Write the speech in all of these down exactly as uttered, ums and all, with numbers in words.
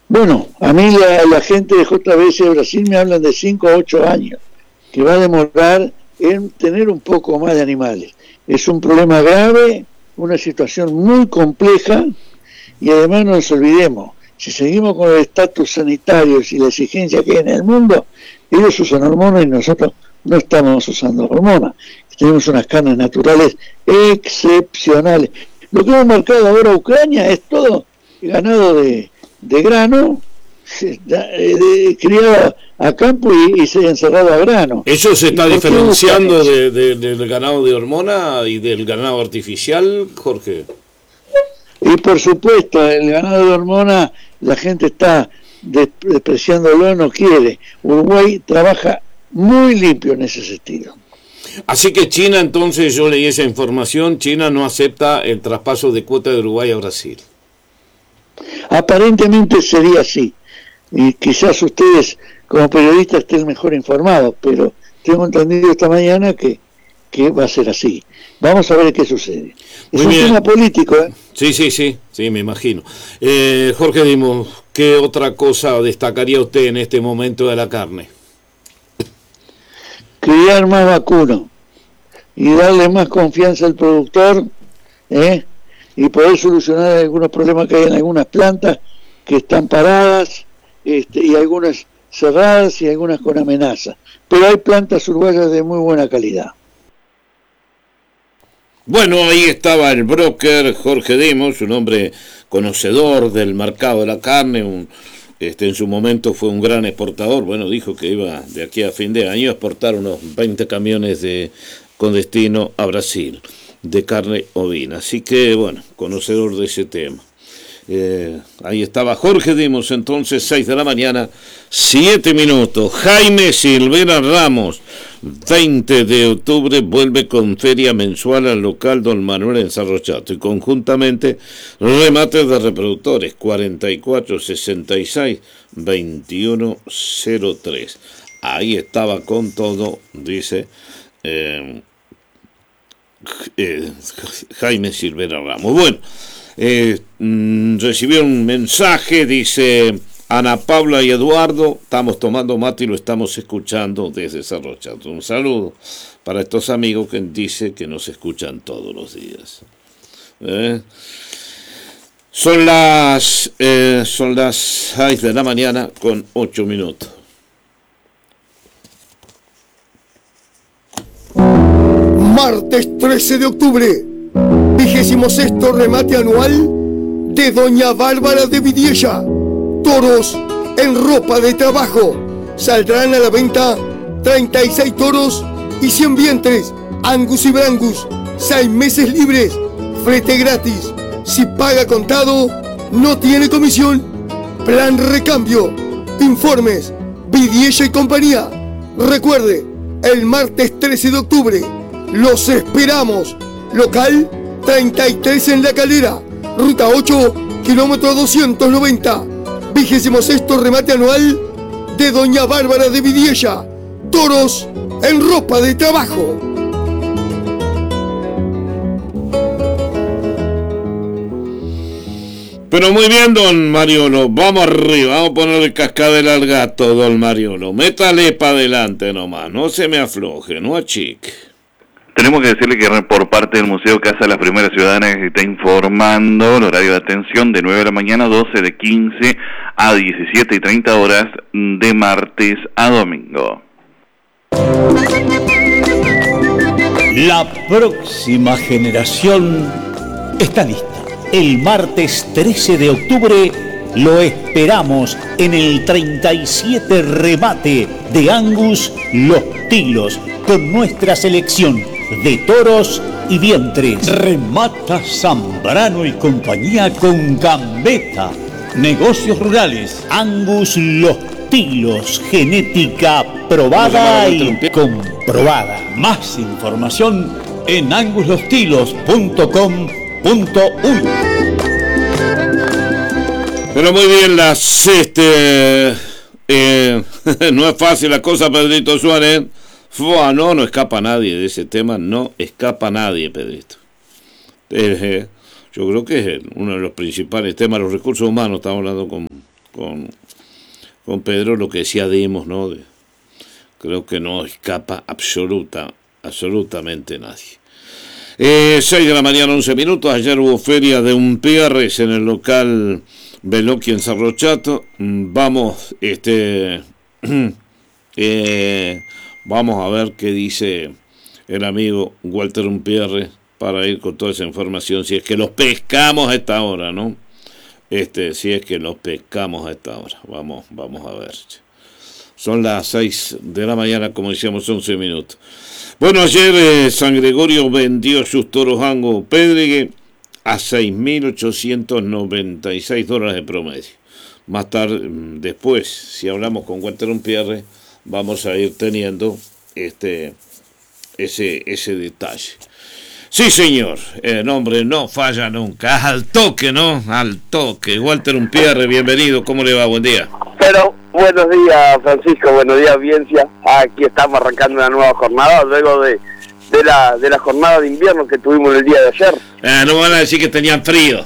Bueno, a mí la, la gente de J B S de Brasil me hablan de cinco a ocho años, que va a demorar en tener un poco más de animales. Es un problema grave, una situación muy compleja, y además no nos olvidemos, si seguimos con el estatus sanitario y la exigencia que hay en el mundo, ellos usan hormonas y nosotros no estamos usando hormonas. Tenemos unas carnes naturales excepcionales. Lo que hemos marcado ahora Ucrania es todo ganado de, de grano, de, criado a campo y, y se ha encerrado a grano. ¿Eso se está diferenciando de, de, del ganado de hormona y del ganado artificial, Jorge? Y por supuesto, el ganado de hormona, la gente está despreciándolo, no quiere. Uruguay trabaja muy limpio en ese sentido. Así que China, entonces, yo leí esa información, China no acepta el traspaso de cuota de Uruguay a Brasil. Aparentemente sería así, y quizás ustedes como periodistas estén mejor informados, pero tengo entendido esta mañana que, que va a ser así. Vamos a ver qué sucede. Es un tema político, ¿eh? Sí, sí, sí, sí, me imagino. Eh, Jorge Dimos, ¿qué otra cosa destacaría usted en este momento de la carne? Criar más vacuno y darle más confianza al productor, ¿eh? Y poder solucionar algunos problemas que hay en algunas plantas que están paradas, este, y algunas cerradas y algunas con amenaza. Pero hay plantas uruguayas de muy buena calidad. Bueno, ahí estaba el broker Jorge Dimos, un hombre conocedor del mercado de la carne, un, este, en su momento fue un gran exportador. Bueno, dijo que iba de aquí a fin de año a exportar unos veinte camiones de, con destino a Brasil de carne ovina. Así que, bueno, conocedor de ese tema. Eh, ahí estaba Jorge Dimos, entonces, seis de la mañana, siete minutos. Jaime Silvera Ramos, veinte de octubre, vuelve con feria mensual al local Don Manuel en Cerro Chato, y conjuntamente remates de reproductores cuarenta y cuatro sesenta y seis veintiuno cero tres. Ahí estaba con todo, dice eh, eh, Jaime Silvera Ramos. Bueno, eh, mm, recibió un mensaje, dice Ana Paula y Eduardo, estamos tomando mate y lo estamos escuchando desde Cerro Chato. Un saludo para estos amigos que dicen que nos escuchan todos los días. ¿Eh? Son las eh, son las seis de la mañana con ocho minutos. Martes trece de octubre, vigésimo sexto remate anual de Doña Bárbara de Vidiella. Toros en ropa de trabajo. Saldrán a la venta treinta y seis toros y cien vientres, Angus y Brangus, seis meses libres, flete gratis. Si paga contado, no tiene comisión. Plan recambio. Informes, Vidiella y compañía. Recuerde, el martes trece de octubre, los esperamos. Local treinta y tres en La Calera, ruta ocho, kilómetro doscientos noventa. Vigésimo sexto remate anual de Doña Bárbara de Vidiella. Toros en ropa de trabajo. Pero muy bien, don Mariolo, vamos arriba, vamos a ponerle cascabel al gato, don Mariolo. Métale para adelante nomás, no se me afloje, no achique. Tenemos que decirle que por parte del Museo Casa de las Primeras Ciudadanas se está informando el horario de atención de nueve de la mañana, doce de quince a diecisiete y treinta horas, de martes a domingo. La próxima generación está lista. El martes trece de octubre lo esperamos en el treinta y siete remate de Angus Los Tilos, con nuestra selección de toros y vientres. Remata Zambrano y compañía con Gambetta. Negocios rurales. Angus Los Tilos, genética probada y comprobada. Más información en angus los tilos punto com punto uy. Pero muy bien, las este eh, no es fácil la cosa, Pedrito Suárez. Fua, no, no escapa nadie de ese tema, no escapa nadie, Pedrito. Eh, eh, yo creo que es uno de los principales temas, los recursos humanos, estamos hablando con, con, con Pedro, lo que decía Demos, ¿no? De, creo que no escapa absoluta, absolutamente nadie. Eh, seis de la mañana, once minutos. Ayer hubo feria de un P R S en el local Veloqui en Cerro Chato. Vamos, este, eh, vamos a ver qué dice el amigo Walter Umpierre para ir con toda esa información, si es que los pescamos a esta hora, ¿no? Este, si es que los pescamos a esta hora. Vamos, vamos a ver. Son las seis de la mañana, como decíamos, once minutos. Bueno, ayer eh, San Gregorio vendió sus toros Ango Pedregue a seis mil ochocientos noventa y seis dólares de promedio. Más tarde, después, si hablamos con Walter Umpierre, vamos a ir teniendo este ese ese detalle. Sí, señor, el hombre no falla nunca, al toque, ¿no? Al toque. Walter Umpierre, bienvenido, ¿cómo le va? Buen día. Pero, buenos días, Francisco, buenos días, audiencia. Aquí estamos arrancando una nueva jornada, luego de, de, la, de la jornada de invierno que tuvimos el día de ayer. Ah, no van a decir que tenían frío.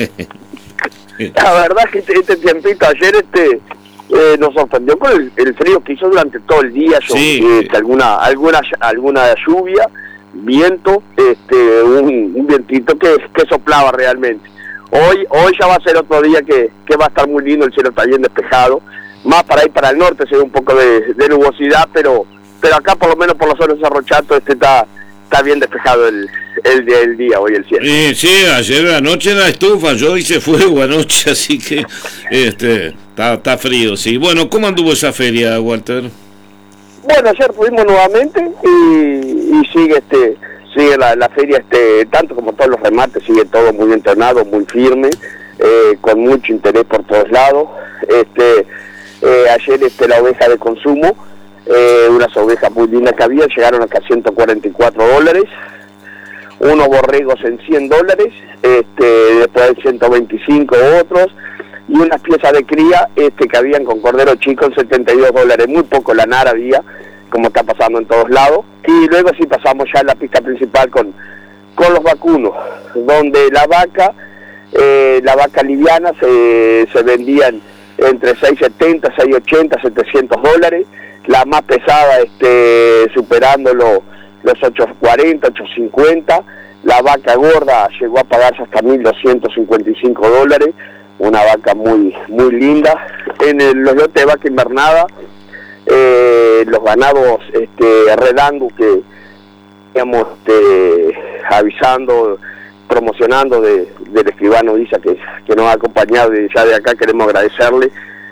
La verdad es que este, este tiempito ayer este eh, nos sorprendió con el, el frío que hizo durante todo el día, yo, sí. este, alguna, alguna, alguna lluvia, viento, este, un, un vientito que, que soplaba realmente. Hoy hoy ya va a ser otro día que, que va a estar muy lindo, el cielo está bien despejado, más para ir para el norte se ve un poco de, de nubosidad, pero pero acá por lo menos por la zona de Cerro Chato este está está bien despejado el, el, el día, hoy el cielo. Eh, sí, ayer anoche la estufa, yo hice fuego anoche, así que este está, está frío, sí. Bueno, ¿cómo anduvo esa feria, Walter? Bueno, ayer fuimos nuevamente y, y sigue este sigue la, la feria, este tanto como todos los remates, sigue todo muy entrenado, muy firme, eh, con mucho interés por todos lados. Este eh, ayer este la oveja de consumo, eh, unas ovejas muy lindas que había, llegaron hasta ciento cuarenta y cuatro dólares, unos borregos en cien dólares, este después hay ciento veinticinco otros, y unas piezas de cría este que habían con cordero chico en setenta y dos dólares, muy poco lanar había, como está pasando en todos lados. Y luego sí pasamos ya a la pista principal con, con los vacunos, donde la vaca, eh, la vaca liviana se, se vendían entre seiscientos setenta, seiscientos ochenta, setecientos dólares, la más pesada este superando lo, los ochocientos cuarenta, ochocientos cincuenta, la vaca gorda llegó a pagarse hasta mil doscientos cincuenta y cinco dólares, una vaca muy muy linda. En el, los lotes de vaca invernada, eh, los ganados este redango que digamos este, avisando, promocionando de, del escribano Isa que, que nos ha acompañado y ya de acá queremos agradecerle,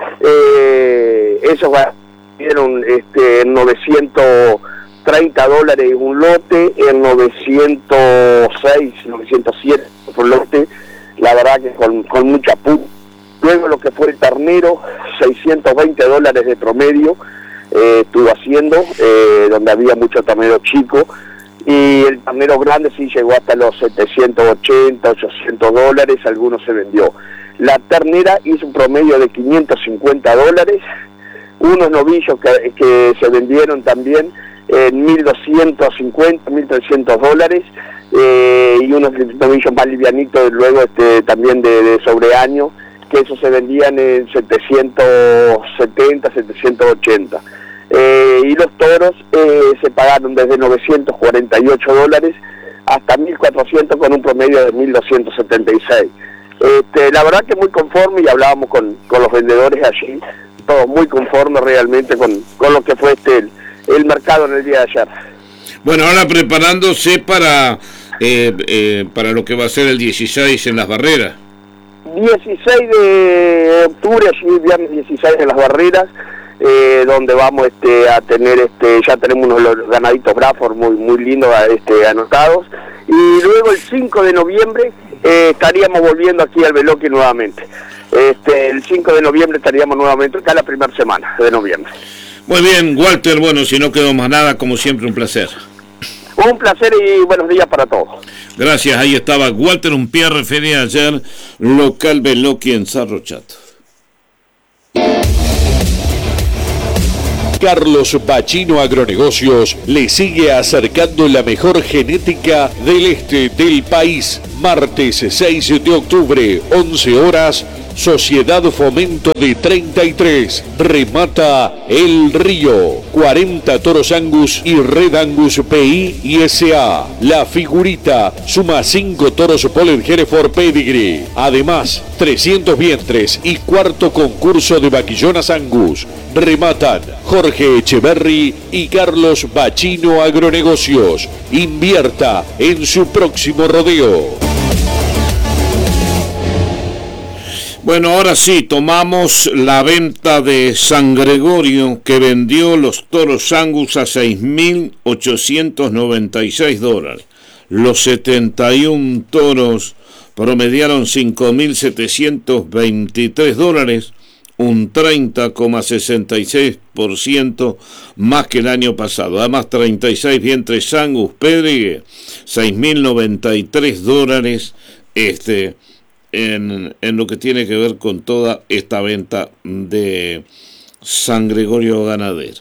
eh, esos dieron este, novecientos treinta dólares un lote, en novecientos seis, novecientos siete un lote, la verdad que con, con mucha puta. Luego lo que fue el ternero, seiscientos veinte dólares de promedio, eh, estuvo haciendo, eh, donde había mucho ternero chico, y el ternero grande sí llegó hasta los setecientos ochenta, ochocientos dólares, algunos se vendió. La ternera hizo un promedio de quinientos cincuenta dólares, unos novillos que, que se vendieron también en mil doscientos cincuenta, mil trescientos dólares, eh, y unos novillos más livianitos luego este también de, de sobreaño, que esos se vendían en setecientos setenta, setecientos ochenta. Eh, y los toros eh, se pagaron desde novecientos cuarenta y ocho dólares hasta mil cuatrocientos con un promedio de mil doscientos setenta y seis. Este, la verdad que muy conforme, y hablábamos con, con los vendedores allí, todos muy conformes realmente con, con lo que fue este el, el mercado en el día de ayer. Bueno, ahora preparándose para eh, eh, para lo que va a ser el dieciséis en las barreras. dieciséis de octubre, allí viernes dieciséis en las barreras, eh, donde vamos este a tener este ya tenemos unos ganaditos Bradford muy muy lindos este anotados, y luego el cinco de noviembre eh, estaríamos volviendo aquí al Veloqui nuevamente. Este el cinco de noviembre estaríamos nuevamente acá la primera semana de noviembre. Muy bien, Walter, bueno, si no quedó más nada, como siempre un placer. Un placer y buenos días para todos. Gracias, ahí estaba Walter Umpierre, feria ayer, local Veloqui en Cerro Chato. Carlos Bachino Agronegocios le sigue acercando la mejor genética del este del país. Martes seis de octubre, once horas, Sociedad Fomento de treinta y tres. Remata El Río. cuarenta toros Angus y Red Angus P I y S A. La Figurita suma cinco toros Poller Hereford Pedigree. Además, trescientos vientres y cuarto concurso de vaquillonas Angus. Rematan Jorge Echeverry y Carlos Bachino Agronegocios. Invierta en su próximo rodeo. Bueno, ahora sí, tomamos la venta de San Gregorio, que vendió los toros Angus a seis mil ochocientos noventa y seis dólares. Los setenta y uno toros promediaron cinco mil setecientos veintitrés dólares, un treinta coma sesenta y seis por ciento más que el año pasado. Además, treinta y seis vientres Angus Pedrigue, seis mil noventa y tres dólares, este... En, en lo que tiene que ver con toda esta venta de San Gregorio Ganadero.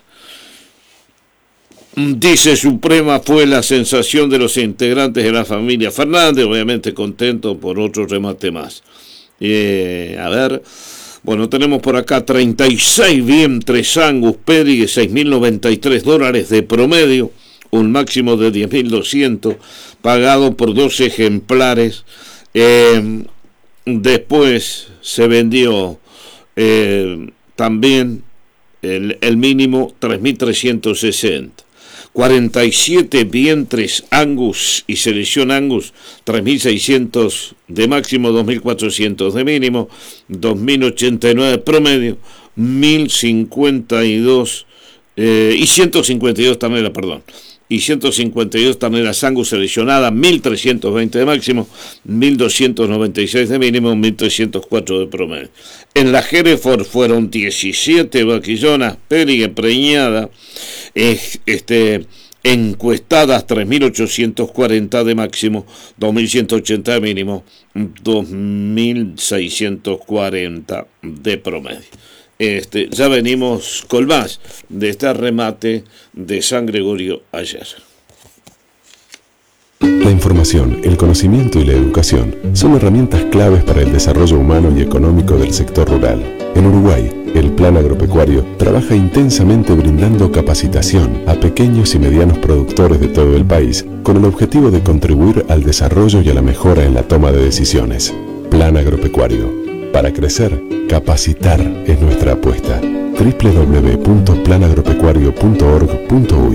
Dice Suprema fue la sensación de los integrantes de la familia Fernández, obviamente contento por otro remate más. Eh, a ver, bueno, tenemos por acá treinta y seis vientres Angus Pedigree, seis mil noventa y tres dólares de promedio, un máximo de diez mil doscientos, pagado por dos ejemplares. Eh, Después se vendió eh, también el, el mínimo tres mil trescientos sesenta. cuarenta y siete vientres Angus y selección Angus, tres mil seiscientos de máximo, dos mil cuatrocientos de mínimo, dos mil ochenta y nueve promedio, mil cincuenta y dos eh, y ciento cincuenta y dos también, perdón. Y ciento cincuenta y dos terneras Angus seleccionadas, mil trescientos veinte de máximo, mil doscientos noventa y seis de mínimo, mil trescientos cuatro de promedio. En la Hereford fueron diecisiete vaquillonas Pedigree preñada, este, encuestadas tres mil ochocientos cuarenta de máximo, dos mil ciento ochenta de mínimo, dos mil seiscientos cuarenta de promedio. Este, ya venimos con más de este remate de San Gregorio ayer. La información, el conocimiento y la educación son herramientas claves para el desarrollo humano y económico del sector rural. En Uruguay, el Plan Agropecuario trabaja intensamente brindando capacitación a pequeños y medianos productores de todo el país con el objetivo de contribuir al desarrollo y a la mejora en la toma de decisiones. Plan Agropecuario. Para crecer, capacitar es nuestra apuesta. doble u doble u doble u punto plan agropecuario punto org punto uy.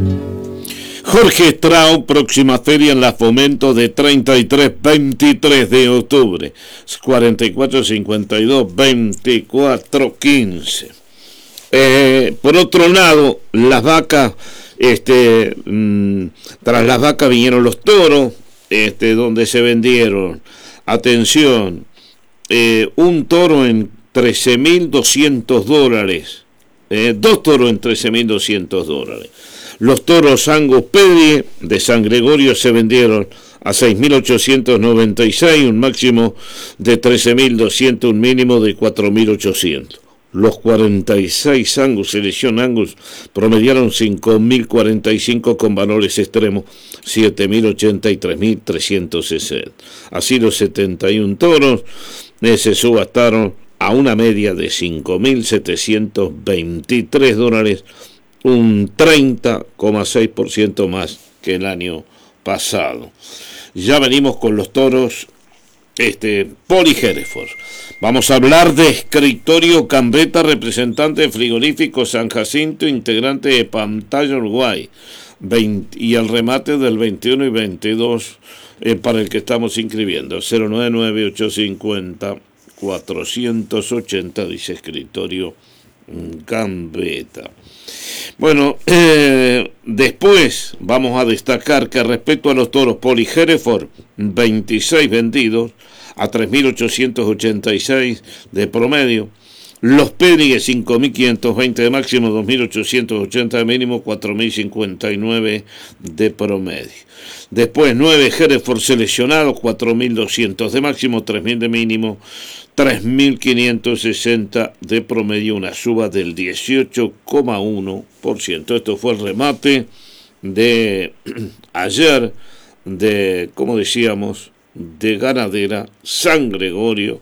Jorge Strauss, próxima feria en la Fomento de treinta y tres veintitrés de octubre, cuarenta y cuatro cincuenta y dos veinticuatro quince. Eh, por otro lado, las vacas, este, mmm, tras las vacas vinieron los toros, este, donde se vendieron, atención, Eh, un toro en trece mil doscientos dólares, eh, dos toros en trece mil doscientos dólares. Los toros Angus Pedigree de San Gregorio se vendieron a seis mil ochocientos noventa y seis, un máximo de trece mil doscientos, un mínimo de cuatro mil ochocientos. Los cuarenta y seis Angus, selección Angus, promediaron cinco mil cuarenta y cinco con valores extremos, siete mil ochenta y tres mil trescientos sesenta. Así los setenta y uno toros eh, se subastaron a una media de cinco mil setecientos veintitrés dólares, un treinta coma seis por ciento más que el año pasado. Ya venimos con los toros este, Poller Hereford. Vamos a hablar de Escritorio Cambeta, representante de Frigorífico San Jacinto, integrante de Pantalla Uruguay, veinte, y el remate del veintiuno y veintidós eh, para el que estamos inscribiendo, cero nueve nueve ocho cinco cero cuatro ocho cero, dice Escritorio Cambeta. Bueno, eh, después vamos a destacar que respecto a los toros Poller Hereford, veintiséis vendidos a tres mil ochocientos ochenta y seis de promedio. Los Pedigree cinco mil quinientos veinte de máximo, dos mil ochocientos ochenta de mínimo, cuatro mil cincuenta y nueve de promedio. Después nueve Hereford seleccionados, cuatro mil doscientos de máximo, tres mil de mínimo, tres mil quinientos sesenta de promedio, una suba del dieciocho coma uno por ciento. Esto fue el remate de ayer de, como decíamos, de Ganadera San Gregorio,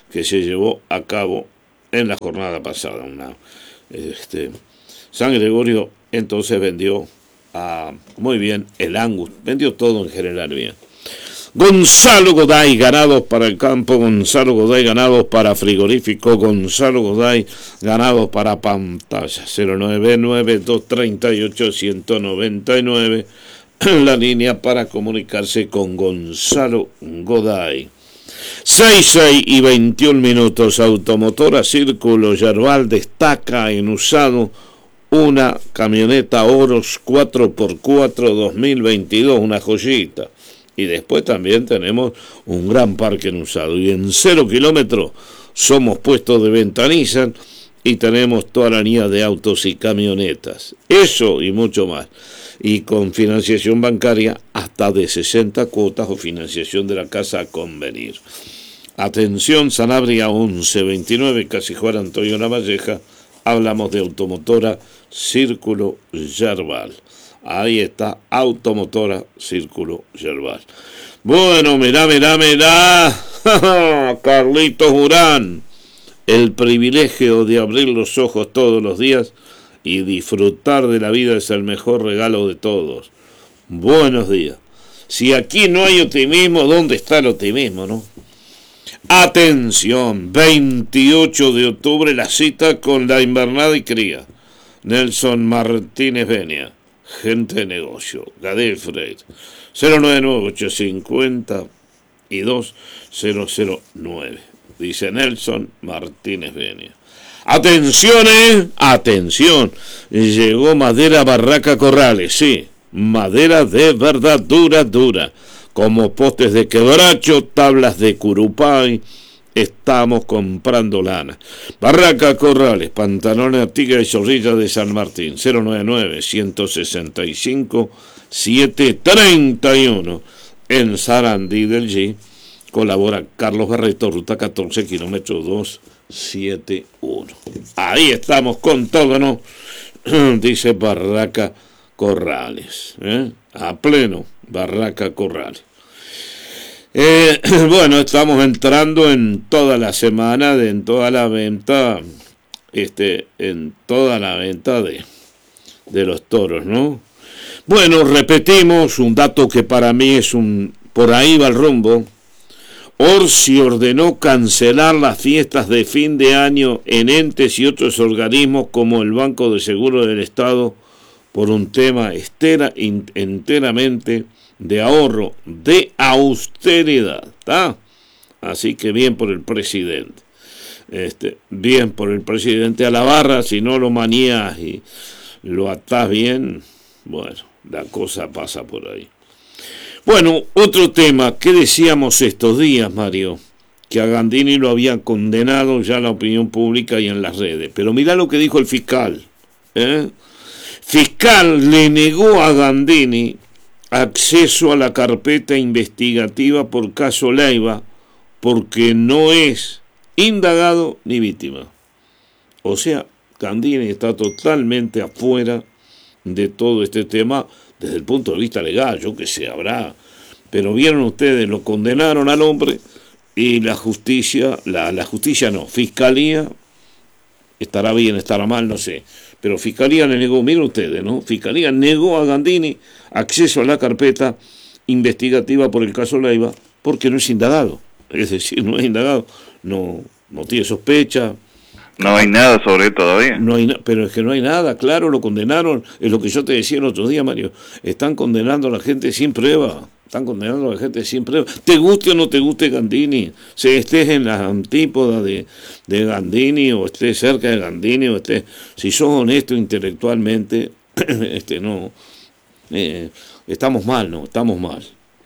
que se llevó a cabo en la jornada pasada. Una, este, San Gregorio entonces vendió a, muy bien el Angus, vendió todo en general bien. Gonzalo Goday, ganados para el campo, Gonzalo Goday, ganados para frigorífico, Gonzalo Goday, ganados para pantalla. Cero nueve nueve, dos tres ocho, uno nueve nueve, la línea para comunicarse con Gonzalo Goday. seis, seis y veintiún minutos. Automotora Círculo Yerbal destaca en usado una camioneta Oros cuatro por cuatro dos mil veintidós, una joyita. Y después también tenemos un gran parque en usado. Y en cero kilómetros somos puestos de venta Nissan y tenemos toda la línea de autos y camionetas. Eso y mucho más. Y con financiación bancaria hasta de sesenta cuotas o financiación de la casa a convenir. Atención, Sanabria once veintinueve, casi Juan Antonio Lavalleja. Hablamos de Automotora Círculo Yerbal. Ahí está, Automotora Círculo Yerbal. Bueno, mirá, mirá, mirá. Carlitos Urán. El privilegio de abrir los ojos todos los días y disfrutar de la vida es el mejor regalo de todos. Buenos días. Si aquí no hay optimismo, ¿dónde está el optimismo, no? Atención, veintiocho de octubre, la cita con la invernada y cría. Nelson Martínez Benia. Gente de negocio, Gadel Freight, cero nueve nueve, ocho cinco cero y dos cero cero nueve, dice Nelson Martínez Benia. Atención, eh, atención, llegó madera Barraca Corrales, sí, madera de verdad dura, dura, como postes de quebracho, tablas de curupay. Estamos comprando lana. Barraca Corrales, pantalones Artigas y Zorrilla de San Martín, cero nueve nueve, uno seis cinco, siete tres uno. En Sarandí del G colabora Carlos Barreto, ruta catorce, kilómetro doscientos setenta y uno. Ahí estamos con todo, ¿no? Dice Barraca Corrales, ¿eh? A pleno, Barraca Corrales. Eh, bueno, estamos entrando en toda la semana, de, en toda la venta, este, en toda la venta de, de los toros, ¿no? Bueno, repetimos un dato que para mí es un, por ahí va el rumbo. Orsi ordenó cancelar las fiestas de fin de año en entes y otros organismos como el Banco de Seguro del Estado por un tema estera, enteramente de ahorro, de austeridad, ¿está? Así que bien por el presidente, este, bien por el presidente a la barra. Si no lo manías y lo atás bien, bueno, la cosa pasa por ahí. Bueno, otro tema, ¿qué decíamos estos días, Mario? Que a Gandini lo habían condenado ya la opinión pública y en las redes, pero mirá lo que dijo el fiscal, ¿eh? Fiscal le negó a Gandini acceso a la carpeta investigativa por caso Leiva porque no es indagado ni víctima. O sea, Gandini está totalmente afuera de todo este tema desde el punto de vista legal, yo que sé, habrá. Pero vieron ustedes, lo condenaron al hombre y la justicia, la, la justicia no, fiscalía, estará bien, estará mal, no sé. Pero Fiscalía le negó, miren ustedes, ¿no? Fiscalía negó a Gandini acceso a la carpeta investigativa por el caso Leiva porque no es indagado. Es decir, no es indagado, no, no tiene sospecha. No hay nada sobre él todavía. No hay na- pero es que no hay nada, claro, lo condenaron. Es lo que yo te decía el otro día, Mario. Están condenando a la gente sin prueba. Están condenando a la gente sin prueba. Te guste o no te guste Gandini, si estés en las antípodas de, de Gandini o estés cerca de Gandini o estés, si sos honesto intelectualmente, este no, eh, estamos mal, no, estamos mal.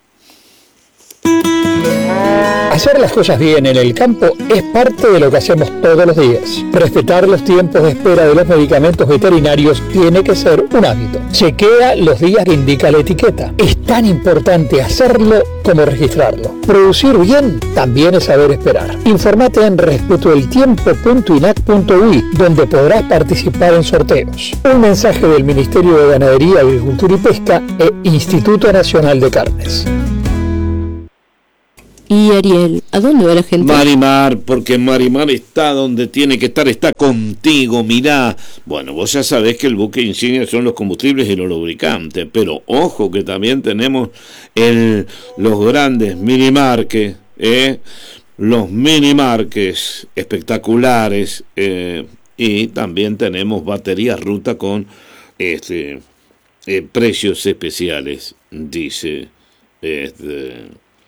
Hacer las cosas bien en el campo es parte de lo que hacemos todos los días. Respetar los tiempos de espera de los medicamentos veterinarios tiene que ser un hábito. Chequea los días que indica la etiqueta. Es tan importante hacerlo como registrarlo. Producir bien también es saber esperar. Informate en respeto del tiempo punto inac punto uy, donde podrás participar en sorteos. Un mensaje del Ministerio de Ganadería, Agricultura y Pesca e Instituto Nacional de Carnes. Y Ariel, ¿a dónde va la gente? Marimar, porque Marimar está donde tiene que estar, está contigo, mirá. Bueno, vos ya sabés que el buque insignia son los combustibles y los lubricantes, pero ojo que también tenemos el, los grandes minimarques, ¿eh? los minimarques espectaculares, eh, y también tenemos baterías ruta con este eh, precios especiales, dice este,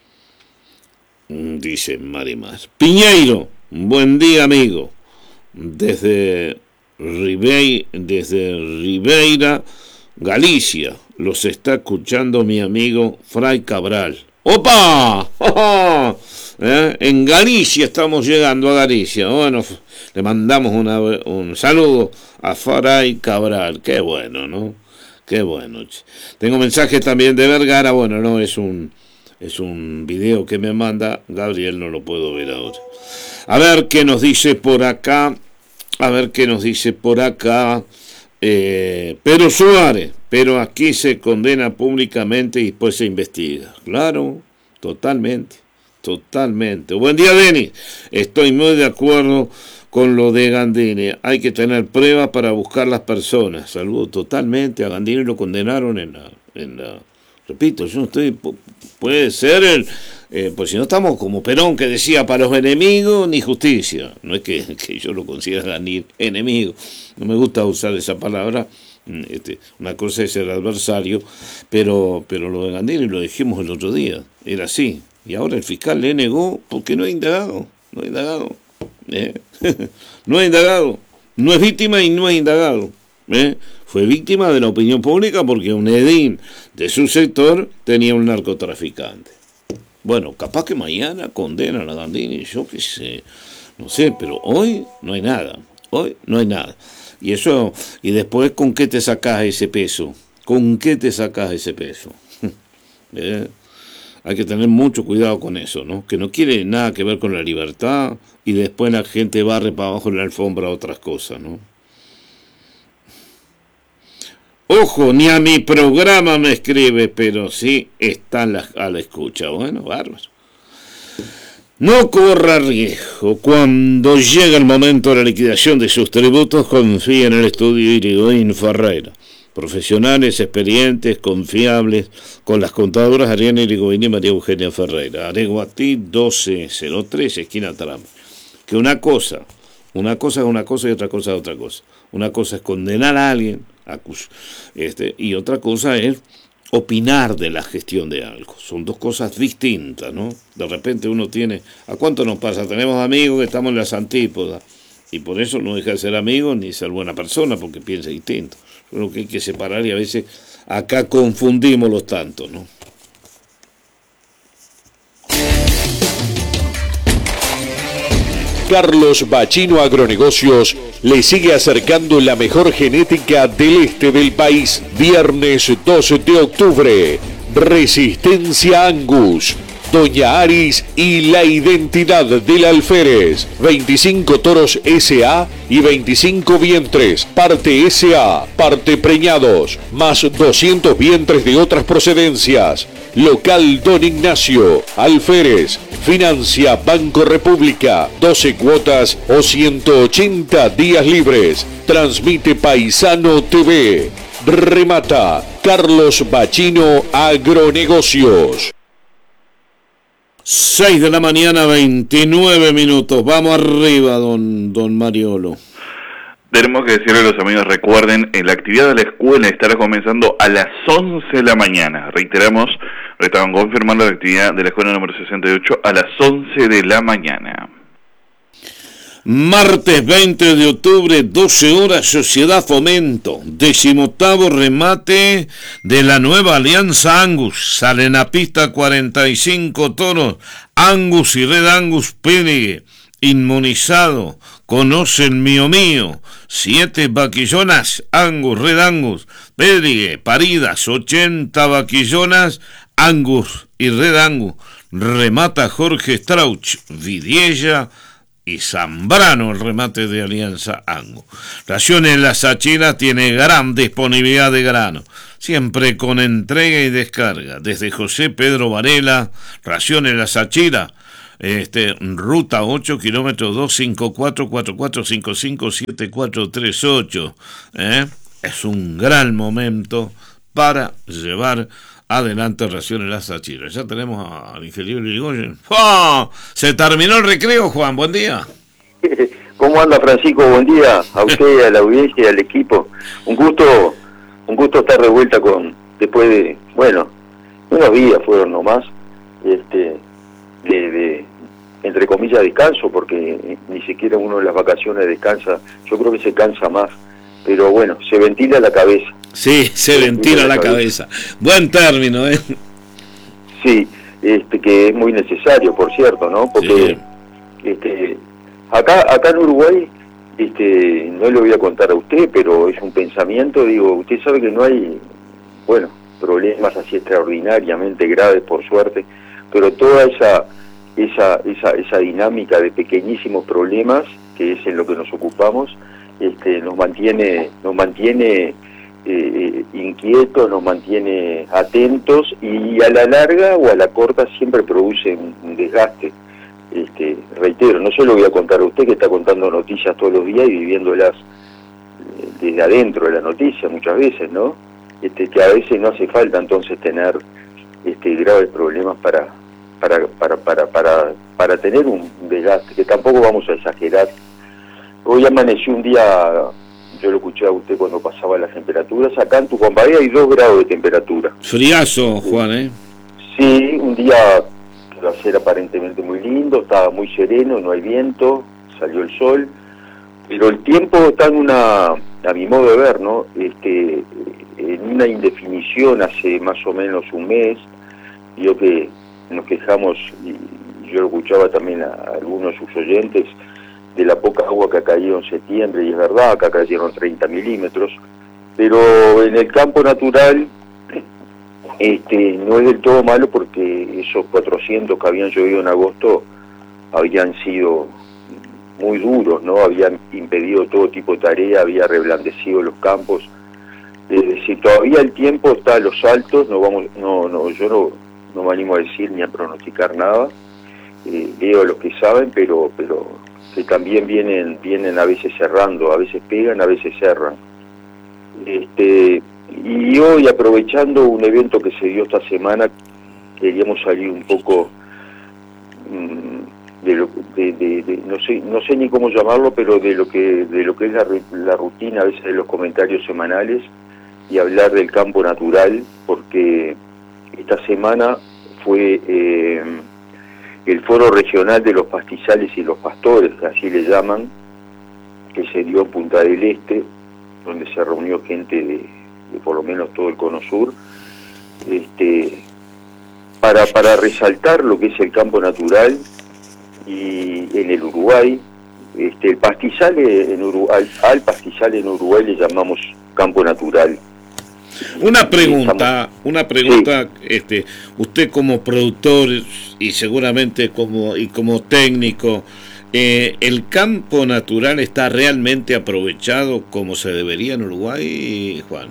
dice Marimar. Piñeiro, buen día amigo, desde Ribey, desde Ribeira, Galicia, los está escuchando mi amigo Fray Cabral. ¡Opa! ¡Oh! ¿Eh? En Galicia estamos llegando a Galicia. Bueno, le mandamos una, un saludo a Fray Cabral. Qué bueno, ¿no? Qué bueno. Tengo mensajes también de Vergara. Bueno, no, es un es un video que me manda Gabriel, no lo puedo ver ahora. A ver qué nos dice por acá. A ver qué nos dice por acá. Eh, Pedro Suárez, pero aquí se condena públicamente y después se investiga. Claro, totalmente, totalmente. Buen día, Denis. Estoy muy de acuerdo con lo de Gandini. Hay que tener pruebas para buscar las personas. Saludo totalmente. A Gandini lo condenaron en la... En la repito, yo no estoy... Puede ser el... Eh, pues si no estamos como Perón, que decía para los enemigos ni justicia. No es que, que yo lo considere ni enemigo, no me gusta usar esa palabra. Este, una cosa es el adversario, pero pero lo de Gandini lo dijimos el otro día, era así, y ahora el fiscal le negó porque no ha indagado, no ha indagado, ¿eh? no ha indagado, no es víctima y no ha indagado, ¿eh? Fue víctima de la opinión pública porque un edil de su sector tenía un narcotraficante. Bueno, capaz que mañana condenan a Gandini, yo qué sé, no sé, pero hoy no hay nada, hoy no hay nada. Y eso, y después, ¿con qué te sacás ese peso? ¿Con qué te sacás ese peso? ¿Eh? Hay que tener mucho cuidado con eso, ¿no? Que no quiere nada que ver con la libertad y después la gente barre para abajo en la alfombra otras cosas, ¿no? Ojo, ni a mi programa me escribe, pero sí está a la, a la escucha. Bueno, bárbaro. No corra riesgo. Cuando llega el momento de la liquidación de sus tributos, confía en el estudio Irigoyen Ferreira. Profesionales, experientes, confiables, con las contadoras Ariana Irigoyen y María Eugenia Ferreira. Areguatí doce cero tres, esquina Tramo. Que una cosa, una cosa es una cosa y otra cosa es otra cosa. Una cosa es condenar a alguien, acus, este, y otra cosa es opinar de la gestión de algo. Son dos cosas distintas, ¿no? De repente uno tiene... ¿A cuánto nos pasa? Tenemos amigos que estamos en las antípodas y por eso no deja de ser amigo ni ser buena persona porque piensa distinto. Creo que hay que separar y a veces acá confundimos los tantos, ¿no? Carlos Bachino Agronegocios le sigue acercando la mejor genética del este del país. Viernes dos de octubre, Resistencia Angus, Doña Aris y la identidad del alférez. veinticinco toros S A y veinticinco vientres, parte S A, parte preñados, más doscientos vientres de otras procedencias. Local Don Ignacio, alférez, financia Banco República, doce cuotas o ciento ochenta días libres. Transmite Paisano T V. Remata Carlos Bachino Agronegocios. seis de la mañana, veintinueve minutos. Vamos arriba, don, don Mariolo. Tenemos que decirle a los amigos, recuerden, la actividad de la escuela estará comenzando a las once de la mañana. Reiteramos, estaban confirmando la actividad de la escuela número sesenta y ocho a las once de la mañana. Martes veinte de octubre, doce horas, Sociedad Fomento, decimoctavo remate de la nueva Alianza Angus. Salen a pista cuarenta y cinco toros, Angus y Red Angus Pénigue, inmunizado, conocen mío mío, siete vaquillonas, Angus, Red Angus, Pénigue, paridas, ochenta vaquillonas, Angus y Red Angus. Remata Jorge Strauch, Vidiella, y Zambrano el remate de Alianza Angus. Raciones La Sachila tiene gran disponibilidad de grano, siempre con entrega y descarga. Desde José Pedro Varela, Raciones La Sachila, este, ruta ocho, kilómetro dos cinco cuatro cuatro cuatro cinco cinco siete cuatro tres ocho. ¿eh? Es un gran momento para llevar adelante Raciones La Sachila. Ya tenemos al ingeniero Irigoyen. ¡Oh! Se terminó el recreo, Juan, buen día. ¿Cómo anda, Francisco? Buen día a usted, a la audiencia y al equipo. Un gusto, un gusto estar de vuelta con, después de, bueno, unos días fueron nomás, este, de, de, entre comillas, descanso, porque ni siquiera uno en las vacaciones descansa. Yo creo que se cansa más, pero bueno, se ventila la cabeza. Sí, se, se ventila, ventila la, la cabeza. cabeza. Buen término, ¿eh? Sí, este, que es muy necesario, por cierto, ¿no? Porque sí. este, acá, acá en Uruguay, este, no le voy a contar a usted, pero es un pensamiento, digo, usted sabe que no hay, bueno, problemas así extraordinariamente graves, por suerte, pero toda esa esa esa esa dinámica de pequeñísimos problemas, que es en lo que nos ocupamos, este, nos mantiene nos mantiene eh, inquietos, nos mantiene atentos, y a la larga o a la corta siempre produce un, un desgaste. Este, reitero, no se lo voy a contar a usted, que está contando noticias todos los días y viviéndolas desde adentro de la noticia muchas veces, ¿no? Este, que a veces no hace falta entonces tener este graves problemas para para para para para para tener un desgaste, que tampoco vamos a exagerar. Hoy amaneció un día, yo lo escuché a usted cuando pasaba las temperaturas, acá en Tucumán hay dos grados de temperatura. Friazo, Juan, ¿eh? Sí, un día que va a ser aparentemente muy lindo, estaba muy sereno, no hay viento, salió el sol, pero el tiempo está en una, a mi modo de ver, ¿no? Este, en una indefinición hace más o menos un mes. Yo que nos quejamos, y yo lo escuchaba también a algunos de sus oyentes, de la poca agua que ha caído en septiembre, y es verdad, acá cayeron treinta milímetros, pero en el campo natural este, no es del todo malo, porque esos cuatrocientos que habían llovido en agosto habían sido muy duros, ¿no? Habían impedido todo tipo de tarea, había reblandecido los campos. Eh, si todavía el tiempo está a los altos, no vamos, no, no, yo no, no me animo a decir ni a pronosticar nada. Eh, leo a los que saben, pero, pero que también vienen, vienen a veces cerrando, a veces pegan, a veces cerran. Este, y hoy, aprovechando un evento que se dio esta semana, queríamos salir un poco mmm, de lo de, de, de no sé no sé ni cómo llamarlo, pero de lo que de lo que es la, la rutina a veces de los comentarios semanales, y hablar del campo natural, porque esta semana fue eh, el foro regional de los pastizales y los pastores, que así le llaman, que se dio en Punta del Este, donde se reunió gente de, de por lo menos todo el Cono Sur, este, para, para resaltar lo que es el campo natural. Y en el Uruguay, este, el pastizal en Uruguay, al pastizal en Uruguay le llamamos campo natural. Una pregunta, una pregunta, sí. este, usted como productor y seguramente como y como técnico, eh, ¿el campo natural está realmente aprovechado como se debería en Uruguay, Juan?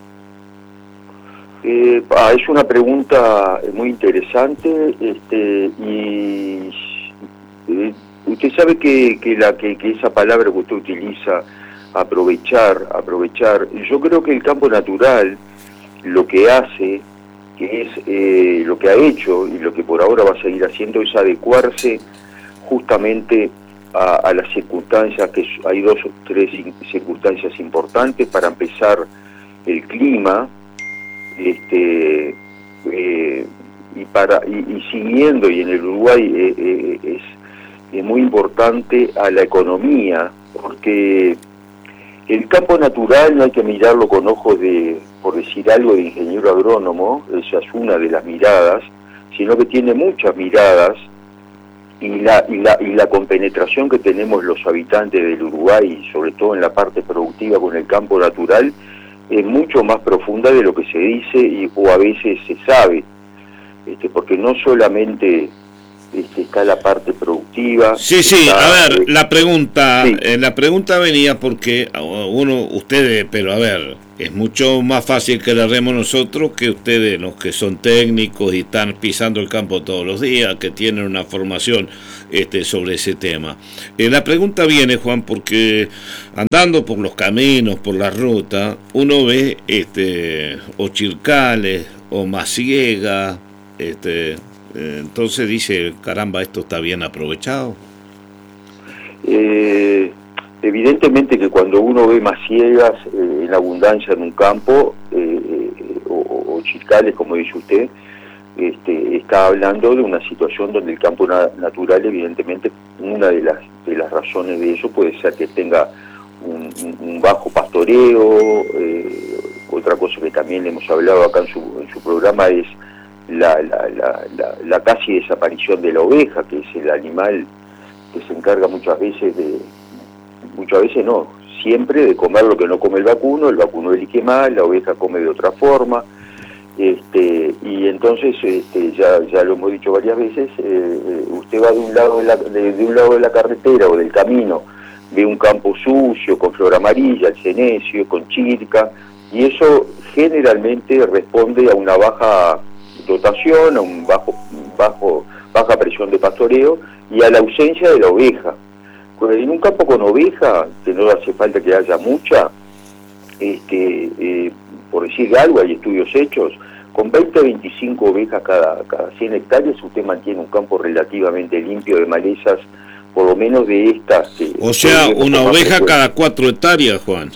Eh, ah, es una pregunta muy interesante, este, y eh, usted sabe que, que la que, que esa palabra que usted utiliza, aprovechar, aprovechar, yo creo que el campo natural lo que hace, que es eh, lo que ha hecho y lo que por ahora va a seguir haciendo, es adecuarse justamente a, a las circunstancias, que hay dos o tres circunstancias importantes. Para empezar, el clima, este eh, y para y, y siguiendo, y en el Uruguay eh, eh, es, es muy importante a la economía, porque el campo natural no hay que mirarlo con ojos de, por decir algo, de ingeniero agrónomo, esa es una de las miradas, sino que tiene muchas miradas, y la, y la, y la compenetración que tenemos los habitantes del Uruguay, sobre todo en la parte productiva con el campo natural, es mucho más profunda de lo que se dice y, o a veces se sabe, este, porque no solamente este, está la parte productiva. Sí, sí, está, a ver, eh, la pregunta, sí. eh, la pregunta venía porque uno, ustedes, pero a ver, es mucho más fácil que la remos nosotros que ustedes, los que son técnicos y están pisando el campo todos los días, que tienen una formación este, sobre ese tema. Eh, la pregunta viene, Juan, porque andando por los caminos, por la ruta, uno ve este, o chircales, o maciegas, este, eh, entonces dice, caramba, esto está bien aprovechado. Eh, evidentemente que cuando uno ve maciegas eh, en abundancia en un campo, eh, eh, o, o chircales, como dice usted, este, está hablando de una situación donde el campo na natural, evidentemente, una de las, de las razones de eso puede ser que tenga un, un, un bajo pastoreo. eh, otra cosa que también le hemos hablado acá en su, en su programa es la, la, la, la, la casi desaparición de la oveja, que es el animal que se encarga muchas veces de, muchas veces no, siempre de comer lo que no come el vacuno. El vacuno elige mal, la oveja come de otra forma, este, y entonces este, ya, ya lo hemos dicho varias veces, eh, usted va de un lado de, la, de, de un lado de la carretera o del camino, ve un campo sucio, con flor amarilla, el cenecio, con chirca, y eso generalmente responde a una baja dotación, a un bajo, bajo, baja presión de pastoreo y a la ausencia de la oveja. En un campo con oveja, que no hace falta que haya mucha, este, eh, por decir algo, hay estudios hechos, con veinte a veinticinco ovejas cada, cada cien hectáreas usted mantiene un campo relativamente limpio de malezas, por lo menos de estas. Que, o sea, una oveja frecuente. Cada cuatro hectáreas, Juan.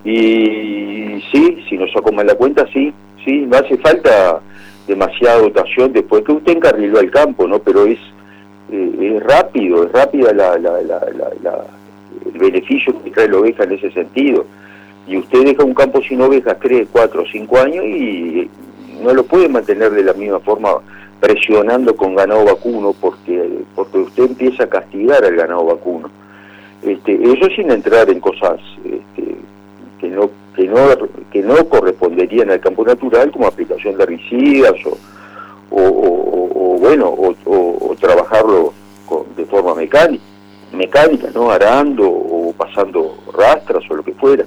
Y sí, si nos saco mal la cuenta, sí, sí, no hace falta demasiada dotación después que usted encarriló al campo, ¿no? Pero es eh, es rápido, es rápida la, la, la, la, la, el beneficio que trae la oveja en ese sentido. Y usted deja un campo sin ovejas tres, cuatro, cinco años y no lo puede mantener de la misma forma presionando con ganado vacuno, porque porque usted empieza a castigar al ganado vacuno. Este, eso sin entrar en cosas este, que no que no que no corresponderían al campo natural, como aplicación de herbicidas o o, o, o bueno o, o, o trabajarlo con, de forma mecánica mecánica no arando o pasando rastras o lo que fuera.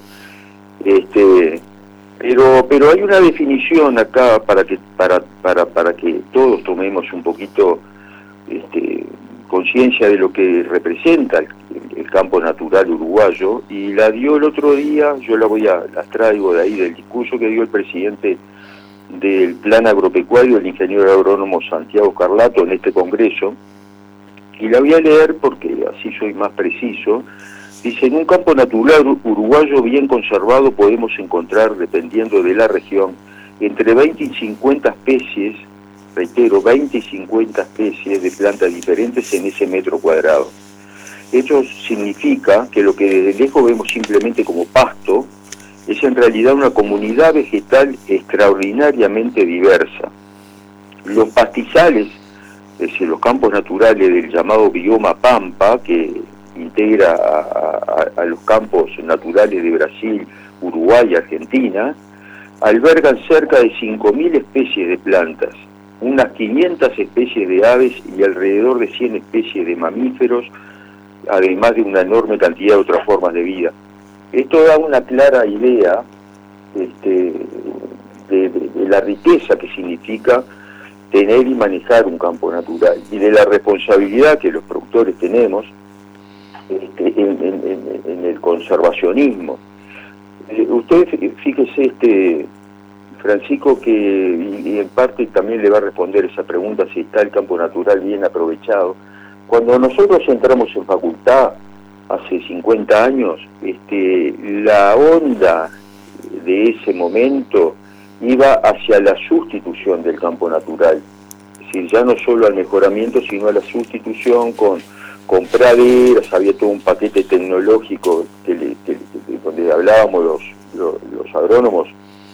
Este, pero pero hay una definición acá para que para para para que todos tomemos un poquito este, conciencia de lo que representa el, el campo natural uruguayo, y la dio el otro día. Yo la voy a las traigo de ahí del discurso que dio el presidente del Plan Agropecuario, el ingeniero agrónomo Santiago Carlato, en este congreso, y la voy a leer porque así soy más preciso. Dice: en un campo natural uruguayo bien conservado podemos encontrar, dependiendo de la región, entre veinte y cincuenta especies, reitero, veinte y cincuenta especies de plantas diferentes en ese metro cuadrado. Esto significa que lo que desde lejos vemos simplemente como pasto es en realidad una comunidad vegetal extraordinariamente diversa. Los pastizales, es decir, los campos naturales del llamado bioma Pampa, que integra a, a, a los campos naturales de Brasil, Uruguay y Argentina, albergan cerca de cinco mil especies de plantas, unas quinientas especies de aves y alrededor de cien especies de mamíferos, además de una enorme cantidad de otras formas de vida. Esto da una clara idea este, de, de, de la riqueza que significa tener y manejar un campo natural, y de la responsabilidad que los productores tenemos este, en, en, en, en el conservacionismo. Eh, usted fíjese, este Francisco, que y, y en parte también le va a responder esa pregunta, si está el campo natural bien aprovechado. Cuando nosotros entramos en facultad hace cincuenta años, este, la onda de ese momento iba hacia la sustitución del campo natural, es decir, ya no solo al mejoramiento, sino a la sustitución con, con praderas. Había todo un paquete tecnológico que le, que, que, donde hablábamos los, los, los agrónomos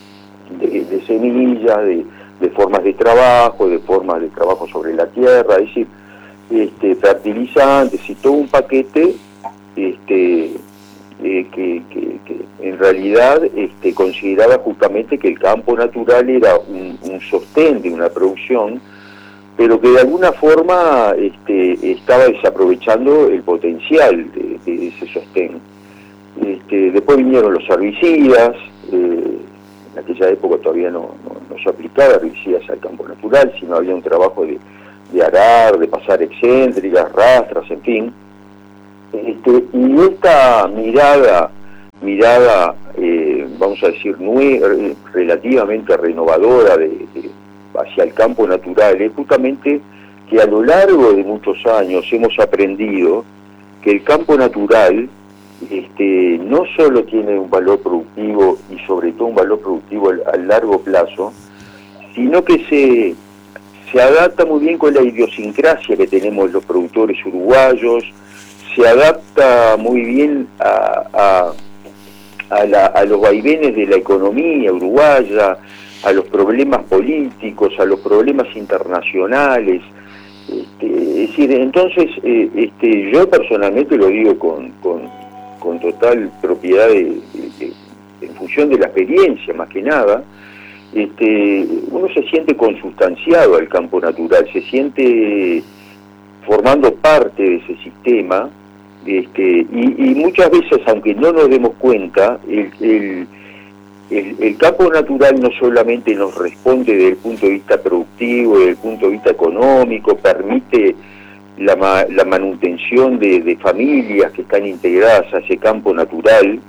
de, de semillas, de, de formas de trabajo, de formas de trabajo sobre la tierra, es decir, este, fertilizantes y todo un paquete este, eh, que, que, que en realidad este, consideraba justamente que el campo natural era un, un sostén de una producción, pero que de alguna forma este, estaba desaprovechando el potencial de, de ese sostén. Este, después vinieron los herbicidas, eh, en aquella época todavía no, no, no se aplicaba herbicidas al campo natural, sino había un trabajo de, de arar, de pasar excéntricas, rastras, en fin. Este, y esta mirada, mirada eh, vamos a decir, nue relativamente renovadora de, de, hacia el campo natural, es justamente que a lo largo de muchos años hemos aprendido que el campo natural este, no solo tiene un valor productivo y sobre todo un valor productivo a largo plazo, sino que se, se adapta muy bien con la idiosincrasia que tenemos los productores uruguayos, se adapta muy bien a, a, a, la, a los vaivenes de la economía uruguaya, a los problemas políticos, a los problemas internacionales. Este, es decir, entonces, eh, este, yo personalmente lo digo con, con, con total propiedad de, de, de, en función de la experiencia, más que nada, este, uno se siente consustanciado al campo natural, se siente formando parte de ese sistema, este, y, y muchas veces, aunque no nos demos cuenta, el, el, el, el campo natural no solamente nos responde desde el punto de vista productivo, desde el punto de vista económico, permite la, ma, la manutención de, de familias que están integradas a ese campo natural,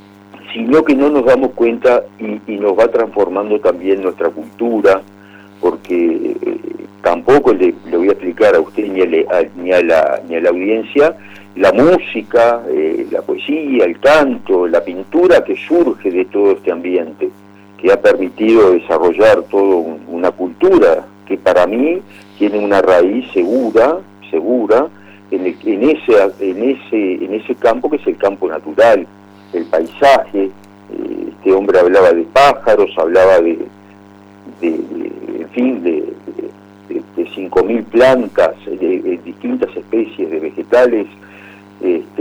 sino que no nos damos cuenta y, y nos va transformando también nuestra cultura, porque eh, tampoco le, le voy a explicar a usted ni a, le, a, ni a, la, ni a la audiencia la música, eh, la poesía, el canto, la pintura que surge de todo este ambiente, que ha permitido desarrollar toda un, una cultura que para mí tiene una raíz segura, segura en, el, en, ese, en, ese, en ese campo que es el campo natural, el paisaje. Eh, este hombre hablaba de pájaros, hablaba de, de, de en fin, de, de, de cinco mil plantas, de, de distintas especies de vegetales. Este,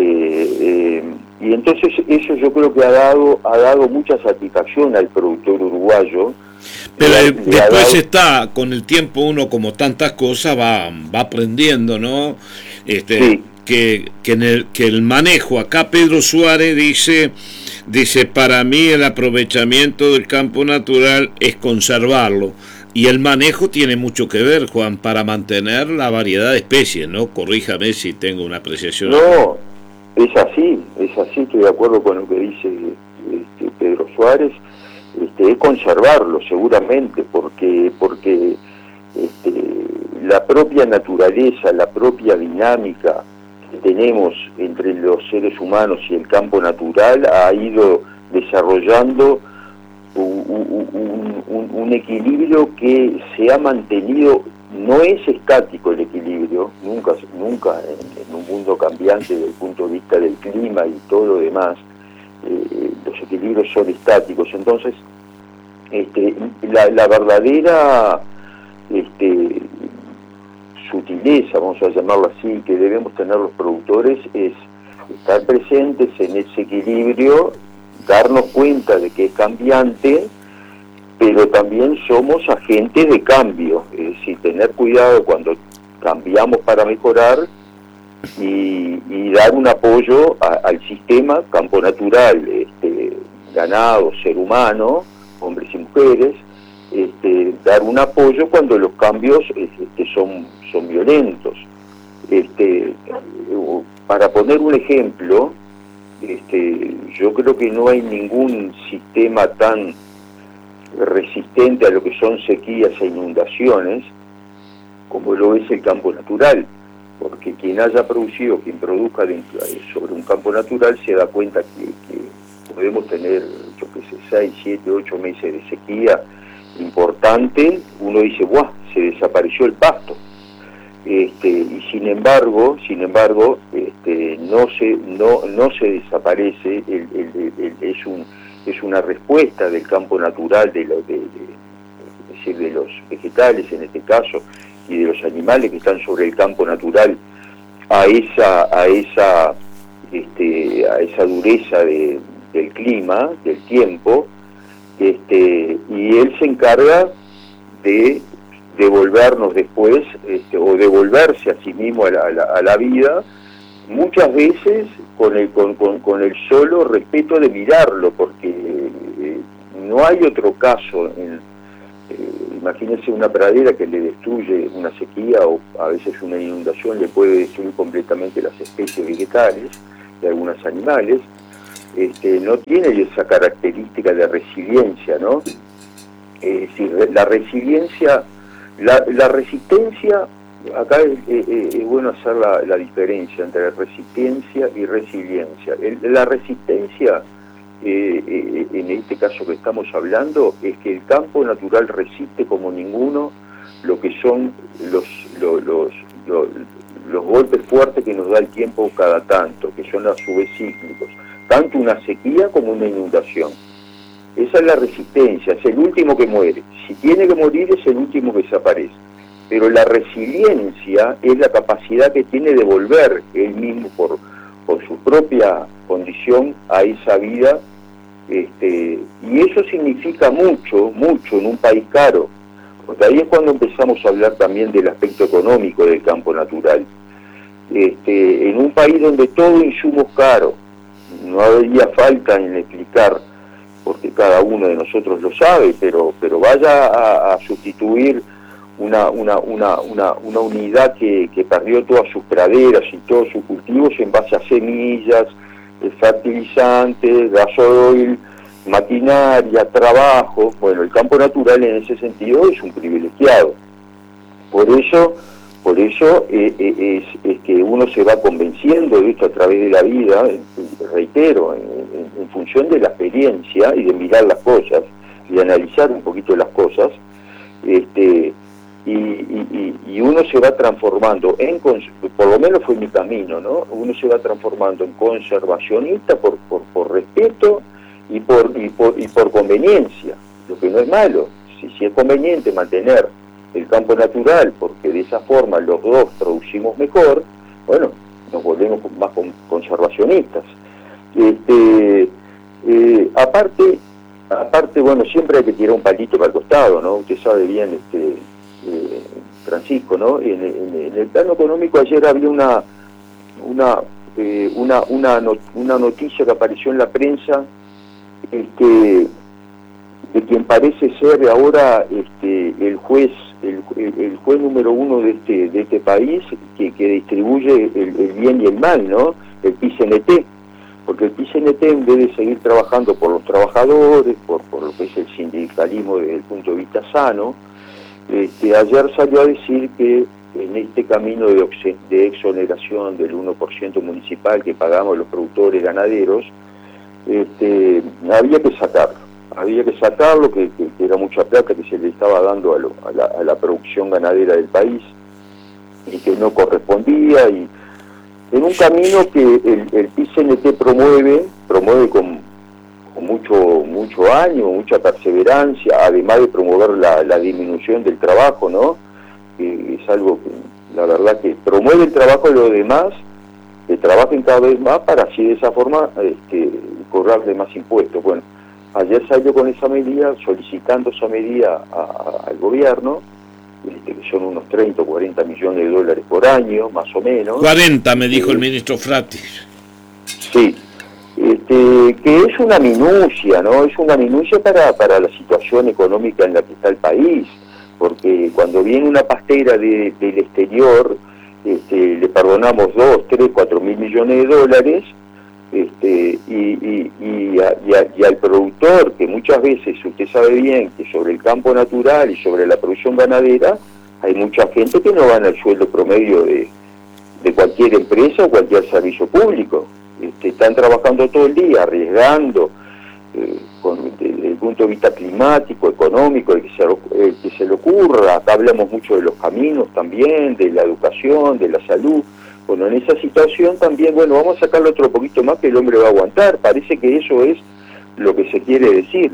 eh, y entonces eso yo creo que ha dado ha dado mucha satisfacción al productor uruguayo. Pero le, después le dado... está, con el tiempo uno como tantas cosas va, va aprendiendo, ¿no? Este, sí. que, que, en el, que el manejo, acá Pedro Suárez dice, dice, para mí el aprovechamiento del campo natural es conservarlo. Y el manejo tiene mucho que ver, Juan, para mantener la variedad de especies, ¿no? Corríjame si tengo una apreciación. No, es así, es así, estoy de acuerdo con lo que dice este, Pedro Suárez, este, es conservarlo seguramente, porque, porque este, la propia naturaleza, la propia dinámica que tenemos entre los seres humanos y el campo natural ha ido desarrollando Un, un, un, un equilibrio que se ha mantenido. No es estático el equilibrio, nunca, nunca en, en un mundo cambiante desde el punto de vista del clima y todo lo demás, eh, los equilibrios son estáticos. Entonces, este, la, la verdadera este, sutileza, vamos a llamarlo así, que debemos tener los productores es estar presentes en ese equilibrio, darnos cuenta de que es cambiante, pero también somos agentes de cambio, es decir, tener cuidado cuando cambiamos para mejorar y, y dar un apoyo a, al sistema, campo natural, este, ganado, ser humano, hombres y mujeres, este, dar un apoyo cuando los cambios este, son, son violentos. Este, para poner un ejemplo, Este, yo creo que no hay ningún sistema tan resistente a lo que son sequías e inundaciones como lo es el campo natural, porque quien haya producido, quien produzca dentro, sobre un campo natural se da cuenta que, que podemos tener, yo qué sé, seis, siete, ocho meses de sequía importante. Uno dice, ¡buah!, se desapareció el pasto. Este, y sin embargo, sin embargo, este, no se no no se desaparece, el, el, el, el, es un es una respuesta del campo natural, de, lo, de, de, es decir, de los vegetales en este caso y de los animales que están sobre el campo natural a esa a esa este, a esa dureza de, del clima, del tiempo, este, y él se encarga de devolvernos después, este, o devolverse a sí mismo a la, a la, a la vida, muchas veces con el, con, con, con el solo respeto de mirarlo, porque eh, no hay otro caso. En, eh, imagínense una pradera que le destruye una sequía, o a veces una inundación le puede destruir completamente las especies vegetales de algunos animales. Este, no tiene esa característica de resiliencia, ¿no? Es decir, la resiliencia, la, la resistencia, acá es, es, es bueno hacer la, la diferencia entre resistencia y resiliencia. El, la resistencia, eh, eh, en este caso que estamos hablando, es que el campo natural resiste como ninguno lo que son los, los, los, los, los golpes fuertes que nos da el tiempo cada tanto, que son a su vez cíclicos, tanto una sequía como una inundación. Esa es la resistencia, es el último que muere. Si tiene que morir, es el último que desaparece. Pero la resiliencia es la capacidad que tiene de volver él mismo por, por su propia condición a esa vida. Este, y eso significa mucho, mucho en un país caro. Porque ahí es cuando empezamos a hablar también del aspecto económico del campo natural. Este, en un país donde todo insumo es caro, no habría falta en explicar, porque cada uno de nosotros lo sabe, pero pero vaya a, a sustituir una una una una, una unidad que, que perdió todas sus praderas y todos sus cultivos en base a semillas, fertilizantes, gasoil, maquinaria, trabajo. Bueno, el campo natural en ese sentido es un privilegiado. Por eso Por eso eh, eh, es, es que uno se va convenciendo de esto a través de la vida, reitero, en, en, en función de la experiencia y de mirar las cosas, y de analizar un poquito las cosas, este, y, y, y uno se va transformando, en por lo menos fue mi camino, ¿no? Uno se va transformando en conservacionista por, por, por respeto y por, y, por, y por conveniencia, lo que no es malo. Si, si es conveniente mantener el campo natural, porque de esa forma los dos producimos mejor, bueno, nos volvemos más conservacionistas. Este, eh, aparte, aparte, bueno, siempre hay que tirar un palito para el costado, ¿no? Usted sabe bien, este, eh, Francisco, ¿no? En, en, en el plano económico ayer había una una eh, una una, not, una noticia que apareció en la prensa, este, de quien parece ser ahora este, el juez El, el juez número uno de este de este país, que, que distribuye el, el bien y el mal, ¿no? El P I C N T, porque el P I C N T, en vez de seguir trabajando por los trabajadores, por, por lo que es el sindicalismo desde el punto de vista sano, este, ayer salió a decir que en este camino de, de exoneración del uno por ciento municipal que pagamos los productores ganaderos, este, había que sacarlo. Había que sacarlo, que, que, que era mucha plata que se le estaba dando a, lo, a, la, a la producción ganadera del país y que no correspondía, y en un camino que el, el P I C N T promueve, promueve con, con mucho mucho ánimo, mucha perseverancia, además de promover la, la disminución del trabajo, ¿no? Que es algo que la verdad que promueve el trabajo de los demás, que trabajen cada vez más para así de esa forma este, cobrarle más impuestos. Bueno, ayer salió con esa medida, solicitando esa medida a, a, al gobierno, este, que son unos treinta o cuarenta millones de dólares por año, más o menos. cuarenta, me dijo eh, el ministro Fratis. Sí, este, que es una minucia, ¿no? Es una minucia para, para la situación económica en la que está el país, porque cuando viene una pastera de, del exterior, este, le perdonamos dos, tres, cuatro mil millones de dólares, Este, y, y, y, a, y, a, y al productor, que muchas veces usted sabe bien que sobre el campo natural y sobre la producción ganadera hay mucha gente que no gana el sueldo promedio de, de cualquier empresa o cualquier servicio público. Este, están trabajando todo el día, arriesgando, eh, con, desde el punto de vista climático, económico, el que, se, el que se le ocurra. Acá hablamos mucho de los caminos también, de la educación, de la salud. Bueno, en esa situación también, bueno, vamos a sacarle otro poquito más que el hombre va a aguantar. Parece que eso es lo que se quiere decir.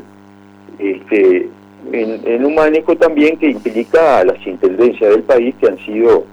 Este, en, en un manejo también que implica a las intendencias del país, que han sido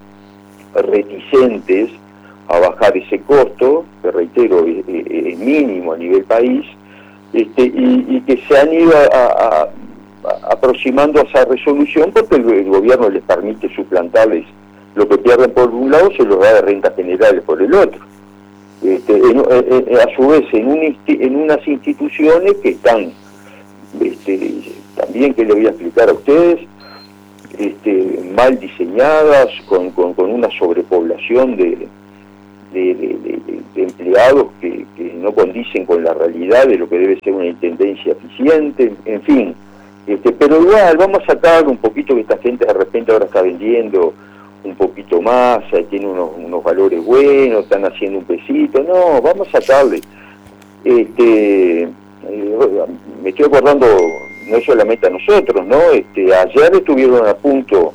reticentes a bajar ese costo, que reitero, es, es mínimo a nivel país, este, y, y que se han ido a, a, aproximando a esa resolución porque el, el gobierno les permite suplantarles lo que pierden por un lado, se los da de rentas generales por el otro. Este, en, en, a su vez, en, un, en unas instituciones que están, este, también que les voy a explicar a ustedes, este, mal diseñadas, con, con, con una sobrepoblación de, de, de, de, de empleados que, que no condicen con la realidad de lo que debe ser una intendencia eficiente, en fin. Este, pero igual, vamos a sacar un poquito que esta gente de repente ahora está vendiendo un poquito más, eh, tiene unos, unos valores buenos, están haciendo un pesito, no, vamos a sacarle. Este, eh, me estoy acordando, no solamente a nosotros, ¿no? Este, ayer estuvieron a punto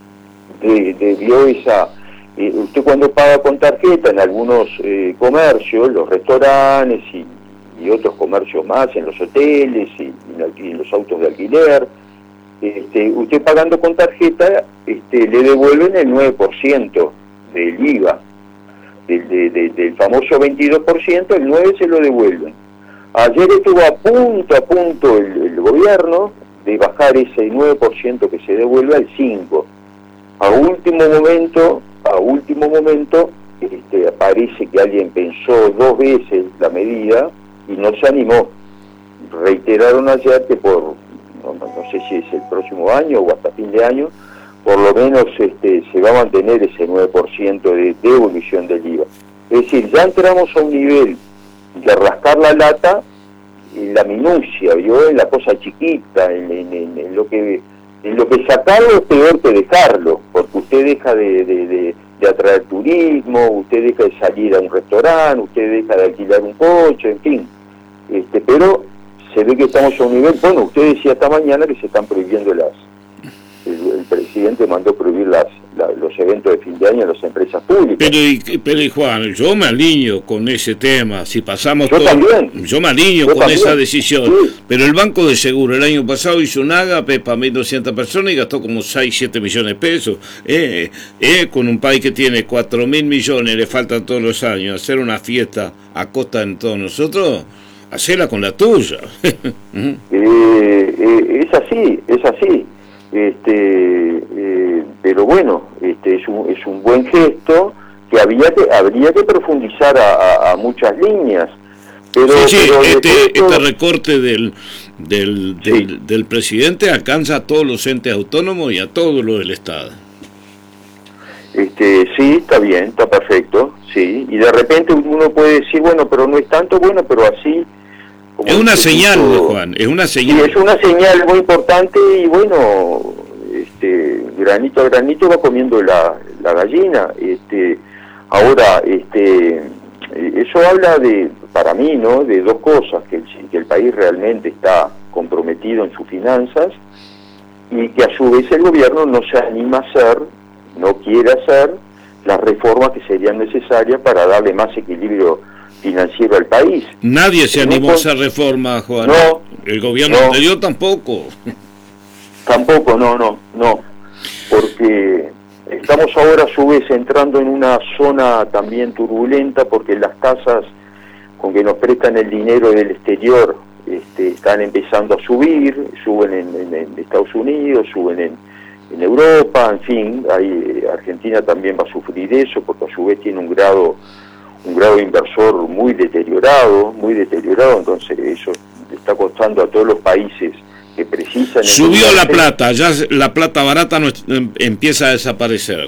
de, de vio esa, eh, usted cuando paga con tarjeta en algunos eh, comercios, los restaurantes y, y otros comercios más, en los hoteles y, y en los autos de alquiler, Este, usted pagando con tarjeta este, le devuelven el nueve por ciento del I V A, del, de, de, del famoso veintidós por ciento, el nueve por ciento se lo devuelven. Ayer estuvo a punto, a punto el, el gobierno de bajar ese nueve por ciento que se devuelve al cinco por ciento. A último momento, a último momento, este, parece que alguien pensó dos veces la medida y no se animó. Reiteraron ayer que por No, no, no sé si es el próximo año o hasta fin de año, por lo menos este, se va a mantener ese nueve por ciento de devolución del I V A. Es decir, ya entramos a un nivel de rascar la lata en la minucia, ¿vio? En la cosa chiquita, en, en, en, en lo que en lo que sacarlo es peor que dejarlo, porque usted deja de, de, de, de atraer turismo, usted deja de salir a un restaurante, usted deja de alquilar un coche, en fin. Este, pero se ve que estamos a un nivel, bueno, usted decía esta mañana que se están prohibiendo las, el, el presidente mandó prohibir las, la, los eventos de fin de año en las empresas públicas. Pero y, pero y Juan, yo me alineo con ese tema, si pasamos yo todo, también. yo me alineo yo con también. esa decisión, sí. Pero el Banco de Seguro el año pasado hizo un ágape para mil doscientas personas y gastó como seis, siete millones de pesos, eh, eh, con un país que tiene cuatro mil millones, le faltan todos los años, hacer una fiesta a costa de todos nosotros, hacela con la tuya. eh, eh, es así, es así. Este, eh, pero bueno, este es un, es un buen gesto que había que habría que profundizar a, a, a muchas líneas. Pero, sí, sí, pero este, esto... este recorte del del, del, sí. del presidente alcanza a todos los entes autónomos y a todo lo del Estado. Este, sí, está bien, está perfecto, sí. Y de repente uno puede decir, bueno, pero no es tanto, bueno, pero así... Es una señal, tipo, Juan, es una señal. Sí, es una señal muy importante y bueno, este, granito a granito va comiendo la, la gallina. Este, ahora, este, eso habla de, para mí, ¿no? De dos cosas, que el, que el país realmente está comprometido en sus finanzas y que a su vez el gobierno no se anima a hacer, no quiere hacer las reformas que serían necesarias para darle más equilibrio financiero al país. Nadie se animó a esa reforma, Juan. No. El gobierno no, anterior tampoco. Tampoco, no, no, no. Porque estamos ahora a su vez entrando en una zona también turbulenta porque las tasas con que nos prestan el dinero del exterior este, están empezando a subir, suben en, en, en Estados Unidos, suben en, en Europa, en fin, ahí, Argentina también va a sufrir eso porque a su vez tiene un grado un grado inversor muy deteriorado, muy deteriorado, entonces eso le está costando a todos los países que precisan... Subió la plata, ya la plata barata no, empieza a desaparecer.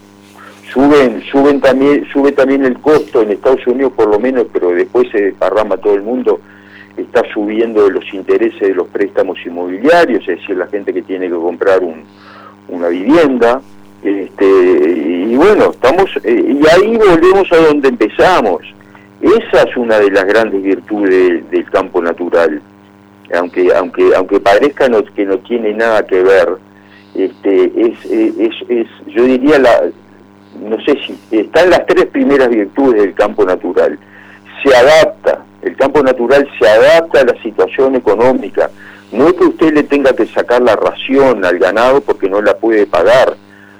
Suben, suben también, sube también el costo en Estados Unidos por lo menos, pero después se desparrama todo el mundo, está subiendo los intereses de los préstamos inmobiliarios, es decir, la gente que tiene que comprar un, una vivienda. Este, y bueno, estamos eh, y ahí volvemos a donde empezamos. Esa es una de las grandes virtudes del campo natural, aunque aunque aunque parezca no, que no tiene nada que ver. Este, es, es, es yo diría la no sé si están las tres primeras virtudes del campo natural. Se adapta, el campo natural se adapta a la situación económica. No es que usted le tenga que sacar la ración al ganado porque no la puede pagar.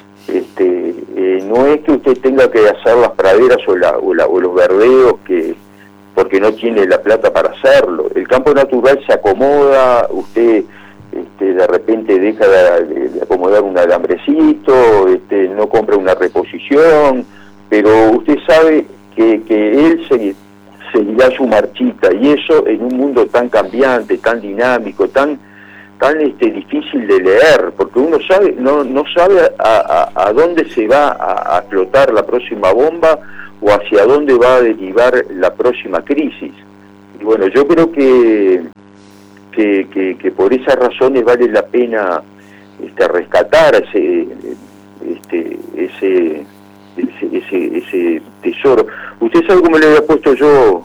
Este, eh, no es que usted tenga que hacer las praderas o, la, o, la, o los verdeos que porque no tiene la plata para hacerlo. El campo natural se acomoda, usted este, este, de repente deja de, de acomodar un alambrecito, este, no compra una reposición, pero usted sabe que, que él se, seguirá su marchita, y eso en un mundo tan cambiante, tan dinámico, tan tan este, difícil de leer, porque uno sabe no no sabe a, a, a dónde se va a, a explotar la próxima bomba o hacia dónde va a derivar la próxima crisis. Y bueno, yo creo que que, que, que por esas razones vale la pena este, rescatar ese este ese ese, ese ese tesoro. Usted sabe cómo le había puesto yo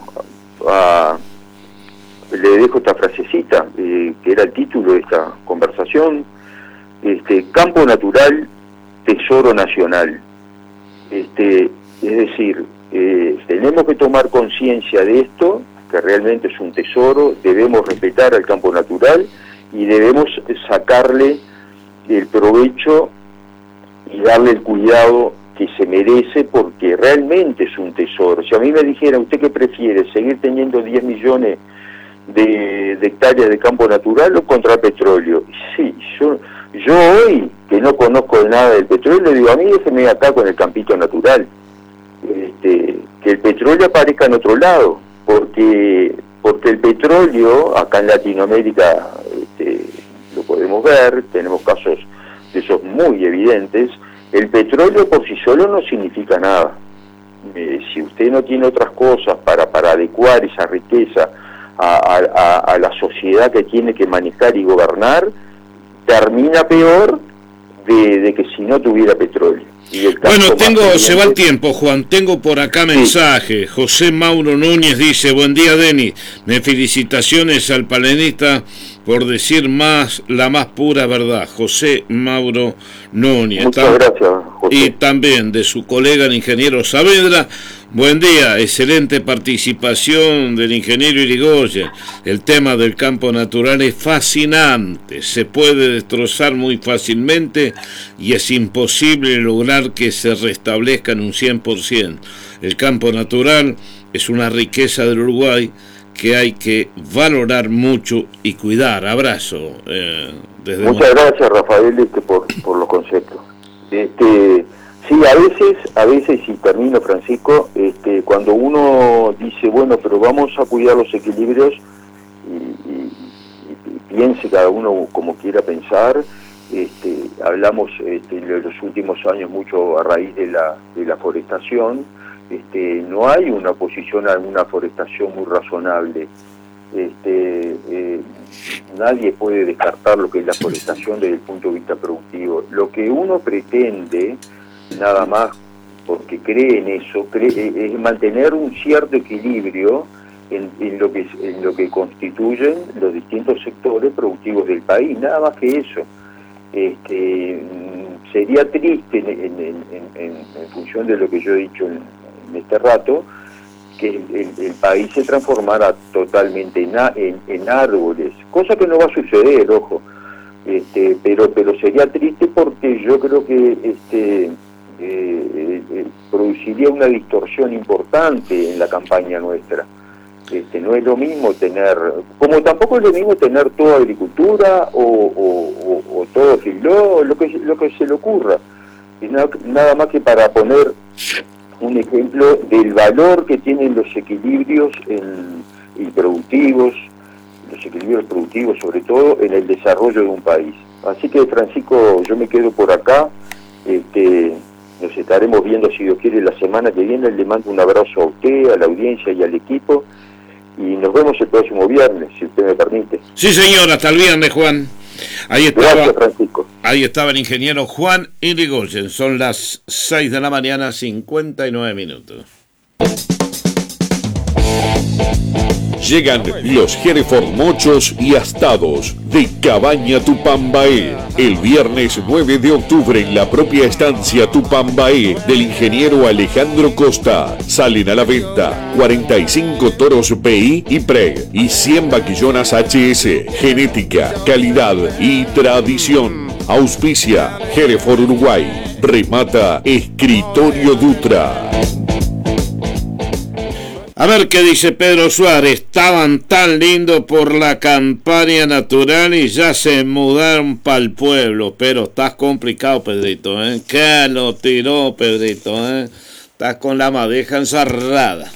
a le dejo esta frasecita, eh, que era el título de esta conversación, este, campo natural, tesoro nacional. Este, es decir, eh, tenemos que tomar conciencia de esto, que realmente es un tesoro, debemos respetar al campo natural y debemos sacarle el provecho y darle el cuidado que se merece, porque realmente es un tesoro. Si a mí me dijera, ¿usted qué prefiere? ¿Seguir teniendo diez millones De, de hectáreas de campo natural o contra el petróleo? Sí, yo yo hoy, que no conozco nada del petróleo, digo, a mí déjeme acá con el campito natural, este, que el petróleo aparezca en otro lado, porque porque el petróleo, acá en Latinoamérica este, lo podemos ver, tenemos casos de esos muy evidentes, el petróleo por sí solo no significa nada. Eh, si usted no tiene otras cosas para, para adecuar esa riqueza A, a, a la sociedad que tiene que manejar y gobernar, termina peor de, de que si no tuviera petróleo. Y el bueno, tengo, se va el tiempo, Juan, tengo por acá sí. mensaje. José Mauro Núñez dice, buen día, Denis, me felicitaciones al palenista por decir más la más pura verdad. José Mauro Núñez. Muchas Tam gracias, José. Y también de su colega el ingeniero Saavedra. Buen día, excelente participación del ingeniero Irigoyen. El tema del campo natural es fascinante, se puede destrozar muy fácilmente y es imposible lograr que se restablezca en un cien por ciento. El campo natural es una riqueza del Uruguay que hay que valorar mucho y cuidar. Abrazo. Eh, desde Muchas Mon gracias, Rafael, este, por, por los conceptos. Este... Sí, a veces, a veces, y termino, Francisco, este, cuando uno dice, bueno, pero vamos a cuidar los equilibrios, y, y, y piense cada uno como quiera pensar, este, hablamos este, en los últimos años mucho a raíz de la, de la forestación, este, no hay una oposición a una forestación muy razonable. Este, eh, nadie puede descartar lo que es la forestación desde el punto de vista productivo. Lo que uno pretende, nada más porque cree en eso, cree, es mantener un cierto equilibrio en, en lo que en lo que constituyen los distintos sectores productivos del país, nada más que eso. Este, sería triste en, en, en, en, en función de lo que yo he dicho en, en este rato, que el, el, el país se transformara totalmente en, en, en árboles, cosa que no va a suceder, ojo, este, pero pero sería triste porque yo creo que este Eh, eh, produciría una distorsión importante en la campaña nuestra. Este, no es lo mismo tener, como tampoco es lo mismo tener toda agricultura o, o, o, o todo filó, lo que, lo que se le ocurra. Y nada, nada más que para poner un ejemplo del valor que tienen los equilibrios en, y productivos, los equilibrios productivos sobre todo en el desarrollo de un país. Así que, Francisco, yo me quedo por acá. Este, nos estaremos viendo, si Dios quiere, la semana que viene. Le mando un abrazo a usted, a la audiencia y al equipo, y nos vemos el próximo viernes, si usted me permite. Sí, señor, hasta el viernes, Juan. Ahí estaba, Gracias, Francisco. Ahí estaba el ingeniero Juan Irigoyen. Son las seis de la mañana, cincuenta y nueve minutos. Llegan los Hereford mochos y astados de Cabaña Tupambaé. El viernes nueve de octubre en la propia estancia Tupambaé del ingeniero Alejandro Costa. Salen a la venta cuarenta y cinco toros P I y P R E G y cien vaquillonas H S. Genética, calidad y tradición. Auspicia Hereford Uruguay. Remata Escritorio Dutra. A ver qué dice Pedro Suárez. Estaban tan lindos por la campaña natural y ya se mudaron para el pueblo. Pero estás complicado, Pedrito, ¿eh? Que lo tiró, Pedrito, ¿eh? Estás con la madeja encerrada.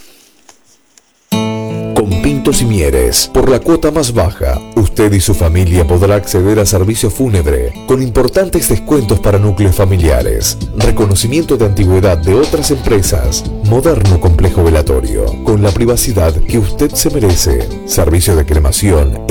Con Pintos y Mieres, por la cuota más baja, usted y su familia podrá acceder a servicio fúnebre con importantes descuentos para núcleos familiares, reconocimiento de antigüedad de otras empresas, moderno complejo velatorio, con la privacidad que usted se merece, servicio de cremación